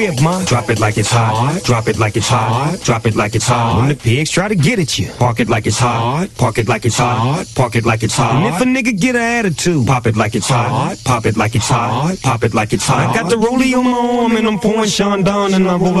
Drop it like it's hot. Drop it like it's hot. Drop it like it's hot. When the pigs try to get at you, park it like it's hot. Park it like it's hot. Park it like it's hot. And if a nigga get an attitude, pop it like it's hot. Pop it like it's hot. Pop it like it's hot. I got the rollie on my arm and I'm pouring Sean down and I'm